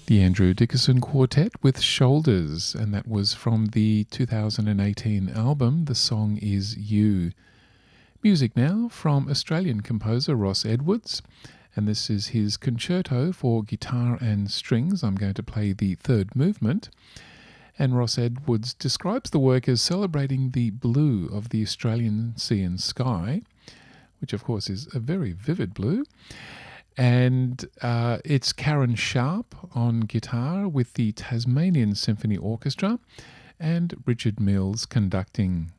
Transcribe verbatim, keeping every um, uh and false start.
The Andrew Dickinson Quartet with Shoulders, and that was from the two thousand eighteen album. The song is You. Music now from Australian composer Ross Edwards, and this is his concerto for guitar and strings. I'm going to play the third movement. And Ross Edwards describes the work as celebrating the blue of the Australian sea and sky, which of course is a very vivid blue. And uh, it's Karen Sharp on guitar with the Tasmanian Symphony Orchestra and Richard Mills conducting.